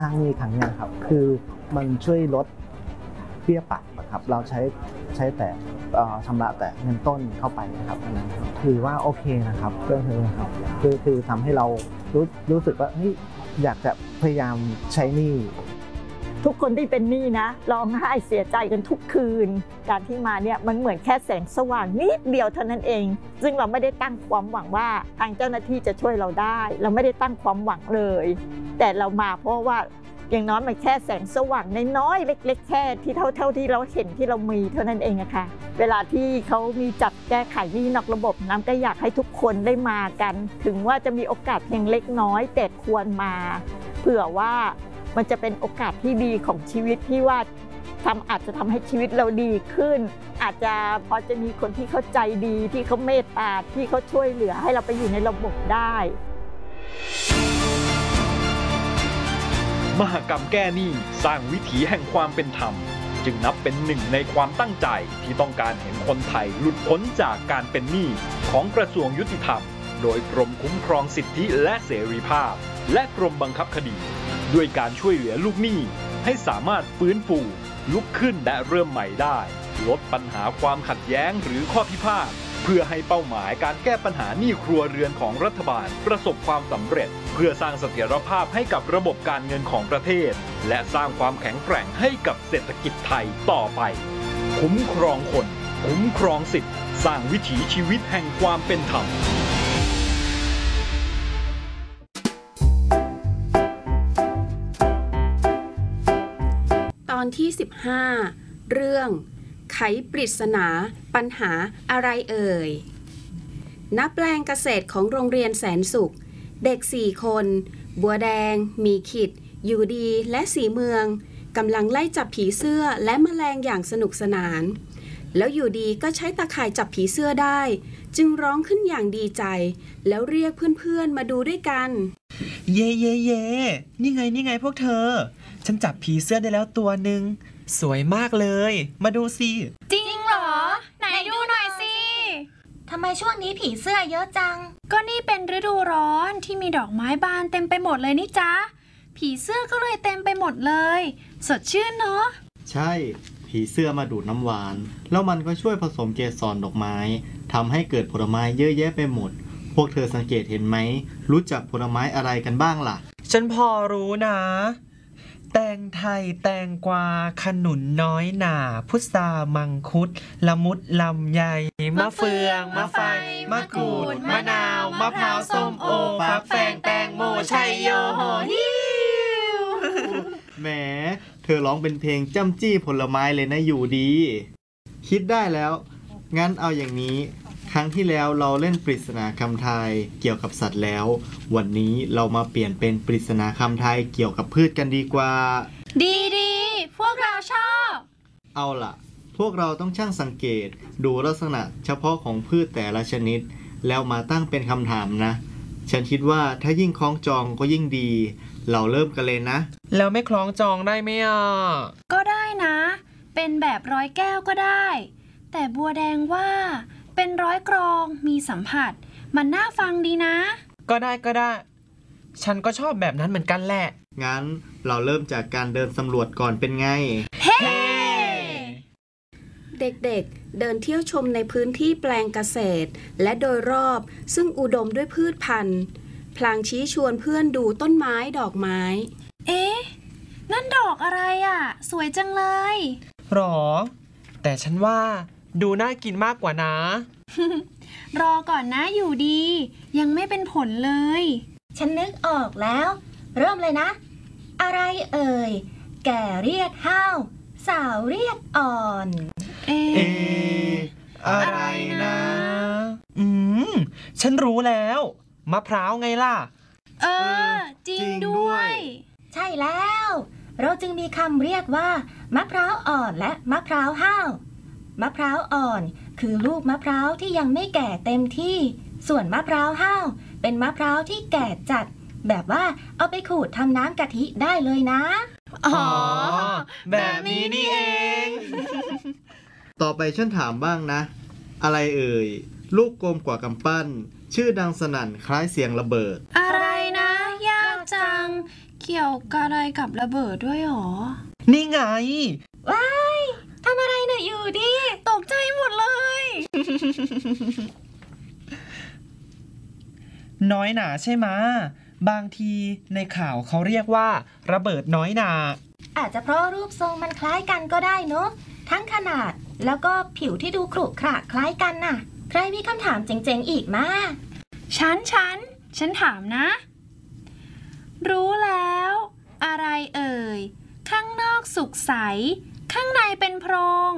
สร้างหนี้ครั้งนี้ครับคือมันช่วยลดเบี้ยปรับนะครับเราใช้แต่ชำระแต่เงินต้นเข้าไปนะครับอันนั้นถือว่าโอเคนะครับก็คือทำให้เรารู้สึกว่าอยากจะพยายามใช้หนี้ทุกคนที่เป็นหนี้นะร้องไห้เสียใจกันทุกคืนการที่มาเนี่ยมันเหมือนแค่แสงสว่างนิดเดียวเท่านั้นเองซึ่งเราไม่ได้ตั้งความหวังว่าทางเจ้าหน้าที่จะช่วยเราได้เราไม่ได้ตั้งความหวังเลยแต่เรามาเพราะว่าอย่างน้อยมันแค่แสงสว่างน้อยๆเล็กๆแค่ที่เท่าที่เราเห็นที่เรามีเท่านั้นเองอะค่ะเวลาที่เขามีจัดแก้ไขหนี้นอกระบบน้ำก็อยากให้ทุกคนได้มากันถึงว่าจะมีโอกาสเพียงเล็กน้อยแต่ควรมาเผื่อว่ามันจะเป็นโอกาสที่ดีของชีวิตที่ว่าอาจจะทำให้ชีวิตเราดีขึ้นอาจจะพอจะมีคนที่เข้าใจดีที่เขาเมตตาที่เขาช่วยเหลือให้เราไปอยู่ในระบบได้มหกรรมแก้หนี้สร้างวิถีแห่งความเป็นธรรมจึงนับเป็นหนึ่งในความตั้งใจที่ต้องการเห็นคนไทยหลุดพ้นจากการเป็นหนี้ของกระทรวงยุติธรรมโดยกรมคุ้มครองสิทธิและเสรีภาพและกรมบังคับคดีด้วยการช่วยเหลือลูกหนี้ให้สามารถฟื้นฟูลุกขึ้นและเริ่มใหม่ได้ลดปัญหาความขัดแย้งหรือข้อพิพาทเพื่อให้เป้าหมายการแก้ปัญหาหนี้ครัวเรือนของรัฐบาลประสบความสำเร็จเพื่อสร้างเสถียรภาพให้กับระบบการเงินของประเทศและสร้างความแข็งแกร่งให้กับเศรษฐกิจไทยต่อไปคุ้มครองคนคุ้มครองสิทธิ์สร้างวิถีชีวิตแห่งความเป็นธรรมตอนที่15เรื่องไขปริศนาปัญหาอะไรเอ่ยณแปลงเกษตรของโรงเรียนแสนสุขเด็ก4คนบัวแดงมีขิดอยู่ดีและสีเมืองกำลังไล่จับผีเสื้อและแมลงอย่างสนุกสนานแล้วอยู่ดีก็ใช้ตาข่ายจับผีเสื้อได้จึงร้องขึ้นอย่างดีใจแล้วเรียกเพื่อนๆมาดูด้วยกันเย่เย่เย่นี่ไงพวกเธอฉันจับผีเสื้อได้แล้วตัวหนึ่งสวยมากเลยมาดูสิจริงเหรอไหนดูหน่อยสิทำไมช่วงนี้ผีเสื้อเยอะจังก็นี่เป็นฤดูร้อนที่มีดอกไม้บานเต็มไปหมดเลยนี่จ๊ะผีเสื้อก็เลยเต็มไปหมดเลยสดชื่นเนาะใช่ผีเสื้อมาดูดน้ำหวานแล้วมันก็ช่วยผสมเกสรดอกไม้ทำให้เกิดผลไม้เยอะแยะไปหมดพวกเธอสังเกตเห็นไหมรู้จักผลไม้อะไรกันบ้างล่ะฉันพอรู้นะแตงไทยแตงกวาขนุนน้อยหน่าพุทรามังคุดละมุดลำไยมะเฟืองมะไฟมะกรูดมะนาวมะพร้าวส้มโอฟักแฟงแตงโมชัยโยโหฮิวแหมเธอร้องเป็นเพลงจ้ำจี้ผลไม้เลยนะอยู่ดีคิดได้แล้วงั้นเอาอย่างนี้ครั้งที่แล้วเราเล่นปริศนาคำทายเกี่ยวกับสัตว์แล้ววันนี้เรามาเปลี่ยนเป็นปริศนาคำทายเกี่ยวกับพืชกันดีกว่าดีพวกเราชอบเอาล่ะพวกเราต้องช่างสังเกตดูลักษณะเฉพาะของพืชแต่ละชนิดแล้วมาตั้งเป็นคำถามนะฉันคิดว่าถ้ายิ่งคล้องจองก็ยิ่งดีเราเริ่มกันเลยนะแล้วไม่คล้องจองได้ไหมก็ได้นะเป็นแบบร้อยแก้วก็ได้แต่บัวแดงว่าเป็นร้อยกรองมีสัมผัสมันน่าฟังดีนะก็ได้ฉันก็ชอบแบบนั้นเหมือนกันแหละงั้นเราเริ่มจากการเดินสำรวจก่อนเป็นไงเฮ้เด็กๆเดินเที่ยวชมในพื้นที่แปลงเกษตรและโดยรอบซึ่งอุดมด้วยพืชพันธุ์พลางชี้ชวนเพื่อนดูต้นไม้ดอกไม้นั่นดอกอะไรอ่ะสวยจังเลยหรอแต่ฉันว่าดูน่ากินมากกว่านะรอก่อนนะอยู่ดียังไม่เป็นผลเลยฉันนึกออกแล้วเริ่มเลยนะอะไรเอ่ยแก่เรียกห้าวสาวเรียกอ่อนอะไรนะฉันรู้แล้วมะพร้าวไงล่ะจริงด้วยใช่แล้วเราจึงมีคำเรียกว่ามะพร้าวอ่อนและมะพร้าวห้าวมะพร้าวอ่อนคือลูกมะพร้าวที่ยังไม่แก่เต็มที่ส่วนมะพร้าวห้าวเป็นมะพร้าวที่แก่จัดแบบว่าเอาไปขูดทำน้ำกะทิได้เลยนะแบบนี้นี่เองต่อไปฉันถามบ้างนะอะไรเอ่ยลูกกลมกว่ากำปั้นชื่อดังสนั่นคล้ายเสียงระเบิดอะไรนะยากจังเกี่ยวกับอะไรกับระเบิดด้วยหรอนี่ไงว้ายทำอะไรน่ะอยู่ดิตกใจหมดเลยน้อยหนาใช่ไหมะบางทีในข่าวเขาเรียกว่าระเบิดน้อยหนาอาจจะเพราะรูปทรงมันคล้ายกันก็ได้เนอะทั้งขนาดแล้วก็ผิวที่ดูขรุขระคล้ายกันน่ะ ใครมีคำถามเจ๋งๆอีกมาฉันถามนะ รู้แล้ว อะไรเอ่ย ข้างนอกสุกใส ข้างในเป็นโพรง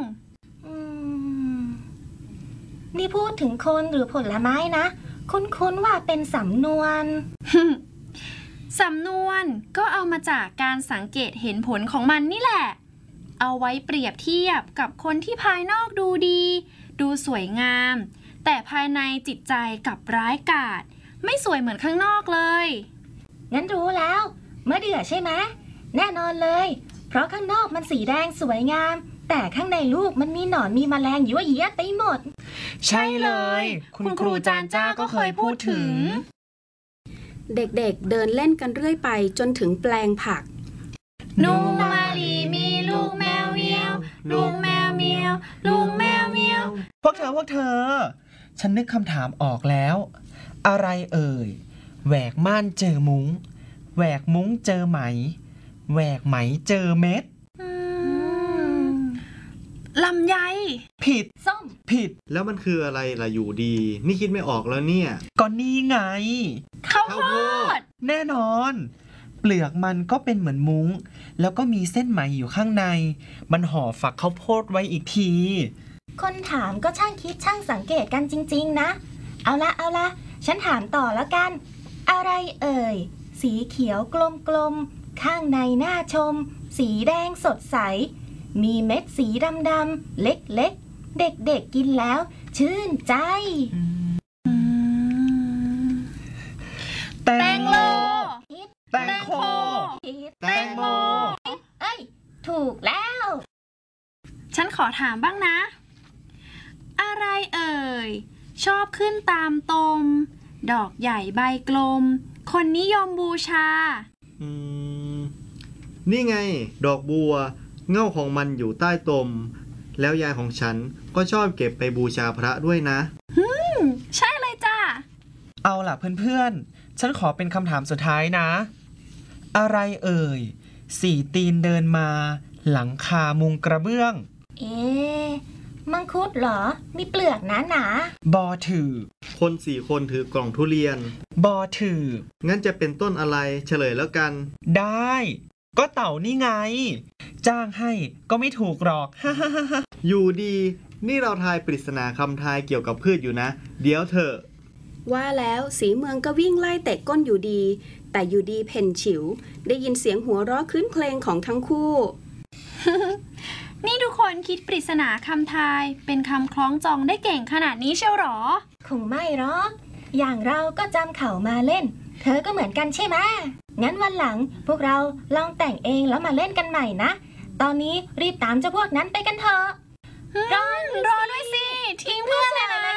นี่พูดถึงคนหรือผลไม้นะ คุ้นๆว่าเป็นสำนวนสำนวนก็เอามาจากการสังเกตเห็นผลของมันนี่แหละ เอาไว้เปรียบเทียบกับคนที่ภายนอกดูดี ดูสวยงาม แต่ภายในจิตใจกลับร้ายกาจไม่สวยเหมือนข้างนอกเลยงั้นรู้แล้วมะเดื่อใช่ไหมแน่นอนเลย เพราะข้างนอกมันสีแดงสวยงาม แต่ข้างในลูกมันมีหนอนมีแมลงยั่วเยี้ยไปหมดใช่เลย คุณครูจานจ้าก็เคยพูดถึงเด็กๆเดินเล่นกันเรื่อยไปจนถึงแปลงผักนูมาลีมีลูกแมวเมียว ลูกแมวเมียว ลูกแมวเมียวพวกเธอ ฉันนึกคำถามออกแล้ว อะไรเอ่ย แหวกม่านเจอมุ้ง แหวกมุ้งเจอไหม แหวกไหมเจอเม็ดลำไยผิดส้มผิดแล้วมันคืออะไรล่ะอยู่ดี นี่คิดไม่ออกแล้วเนี่ยก็นี่ไงข้าวโพดแน่นอน เปลือกมันก็เป็นเหมือนมุ้ง แล้วก็มีเส้นไหมอยู่ข้างใน มันห่อฝักข้าวโพดไว้อีกทีคนถามก็ช่างคิดช่างสังเกตกันจริงๆนะ เอาละฉันถามต่อแล้วกัน อะไรเอ่ย สีเขียวกลมๆข้างในน่าชม สีแดงสดใส มีเม็ดสีดำๆเล็กๆ เด็กๆกินแล้ว ชื่นใจแตแตงงโมโมแตงโมแตงโมเอ้ย ถูกแล้วฉันขอถามบ้างนะ อะไรเอ่ย ชอบขึ้นตามตม ดอกใหญ่ใบกลม คนนิยมบูชานี่ไง ดอกบัว เง่าของมันอยู่ใต้ตม แล้วยายของฉันก็ชอบเก็บไปบูชาพระด้วยนะใช่เลยจ้าเอาล่ะเพื่อนๆ ฉันขอเป็นคำถามสุดท้ายนะ อะไรเอ่ย สี่ตีนเดินมา หลังคามุงกระเบื้องมังคุดเหรอ มีเปลือกหนาบอถือคน4 คนถือกล่องทุเรียนบอถืองั้นจะเป็นต้นอะไรเฉลยแล้วกันได้ ก็เต่านี่ไง จ้างให้ก็ไม่ถูกหรอกอยู่ดี นี่เราทายปริศนาคำทายเกี่ยวกับพืชอยู่นะ เดี๋ยวเถอะว่าแล้วสีเมืองก็วิ่งไล่เตะก้นอยู่ดี แต่อยู่ดีเพ่นฉิว ได้ยินเสียงหัวเราะคลื้นเคลงของทั้งคู่นี่ทุกคนคิดปริศนาคำทายเป็นคำคล้องจองได้เก่งขนาดนี้เชียวหรอๆ คงไม่หรอก อย่างเราก็จำเขามาเล่น เธอก็เหมือนกันใช่ไหม งั้นวันหลังพวกเราลองแต่งเองแล้วมาเล่นกันใหม่นะ ตอนนี้รีบตามเจ้าพวกนั้นไปกันเถอะรอด้วยสิ ทิ้งเพื่อนเลย